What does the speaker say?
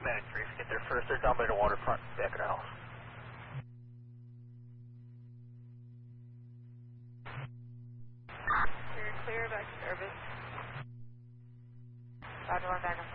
Medic 3, get there first. They're down by the waterfront, back of the house. You're clear, back to service. Roger, 1 back on